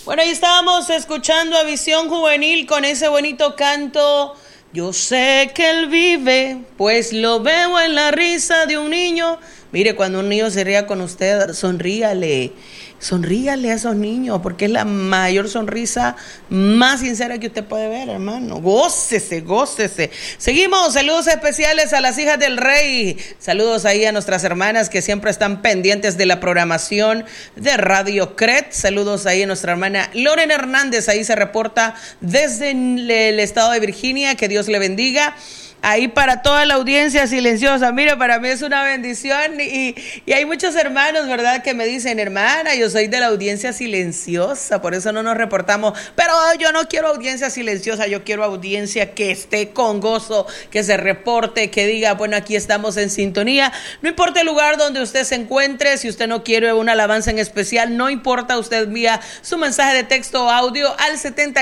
Bueno, ahí estábamos escuchando a Visión Juvenil con ese bonito canto. Yo sé que él vive, pues lo veo en la risa de un niño. Mire, cuando un niño se ría con usted, sonríale a esos niños, porque es la mayor sonrisa más sincera que usted puede ver, hermano. Gócese. Seguimos, saludos especiales a las hijas del rey. Saludos ahí a nuestras hermanas que siempre están pendientes de la programación de Radio CRET. Saludos ahí a nuestra hermana Lorena Hernández, ahí se reporta desde el estado de Virginia. Que Dios le bendiga. Ahí para toda la audiencia silenciosa, mire, para mí es una bendición y hay muchos hermanos, ¿verdad?, que me dicen, hermana, yo soy de la audiencia silenciosa, por eso no nos reportamos, pero yo no quiero audiencia silenciosa, yo quiero audiencia que esté con gozo, que se reporte, que diga, bueno, aquí estamos en sintonía, no importa el lugar donde usted se encuentre, si usted no quiere una alabanza en especial, no importa, usted envía su mensaje de texto o audio al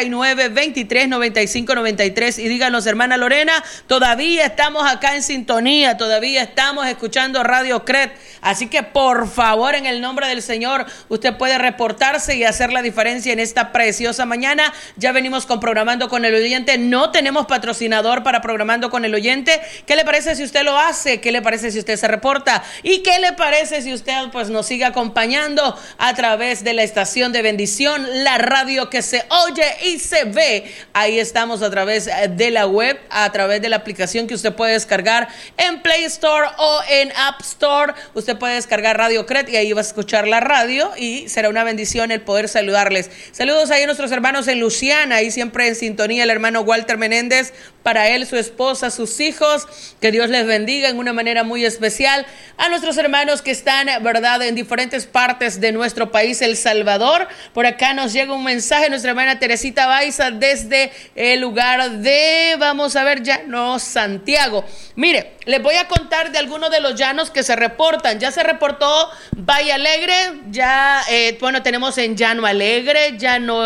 79239593 y díganos, hermana Lorena, todavía estamos acá en sintonía, todavía estamos escuchando Radio CRET, así que por favor, en el nombre del Señor, usted puede reportarse y hacer la diferencia en esta preciosa mañana. Ya venimos con Programando con el Oyente, no tenemos patrocinador para Programando con el Oyente. ¿Qué le parece si usted lo hace? ¿Qué le parece si usted se reporta? ¿Y qué le parece si usted pues nos sigue acompañando a través de la estación de bendición, la radio que se oye y se ve? Ahí estamos a través de la web, a través de la aplicación que usted puede descargar en Play Store o en App Store. Usted puede descargar Radio CRET y ahí va a escuchar la radio y será una bendición el poder saludarles. Saludos ahí a nuestros hermanos en Luciana, ahí siempre en sintonía el hermano Walter Menéndez, para él, su esposa, sus hijos, que Dios les bendiga en una manera muy especial. A nuestros hermanos que están, verdad, en diferentes partes de nuestro país, El Salvador. Por acá nos llega un mensaje, nuestra hermana Teresita Baiza desde el lugar de, vamos a ver, Llanos Santiago. Mire, les voy a contar de algunos de los llanos que se reportan. Ya se reportó Valle Alegre, ya, bueno, tenemos en Llano Alegre, Llano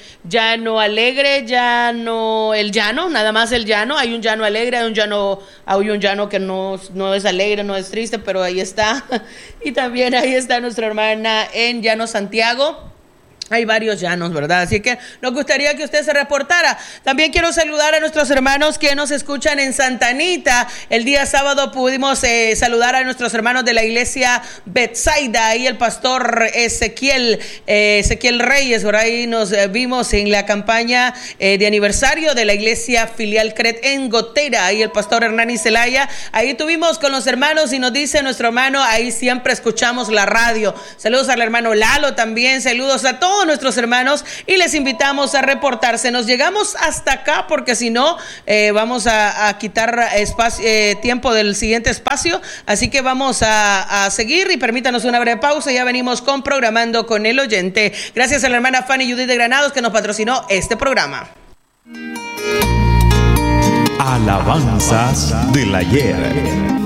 Alegre, Llano, el Llano, nada más el Llano. Hay un Llano Alegre, hay un Llano que no es alegre, no es triste, pero ahí está. Y también ahí está nuestra hermana en Llano Santiago. Hay varios llanos, ¿verdad? Así que nos gustaría que usted se reportara. También quiero saludar a nuestros hermanos que nos escuchan en Santa Anita. El día sábado pudimos saludar a nuestros hermanos de la iglesia Betsaida. Ahí el pastor Ezequiel Reyes. Por ahí nos vimos en la campaña de aniversario de la iglesia filial CRET en Gotera. Ahí el pastor Hernán Zelaya. Ahí tuvimos con los hermanos y nos dice nuestro hermano, ahí siempre escuchamos la radio. Saludos al hermano Lalo también. Saludos a todos nuestros hermanos y les invitamos a reportarse. Nos llegamos hasta acá porque si no vamos a quitar tiempo del siguiente espacio, así que vamos a seguir y permítanos una breve pausa. Ya venimos con Programando con el Oyente. Gracias a la hermana Fanny Judith de Granados que nos patrocinó este programa. Alabanzas del ayer.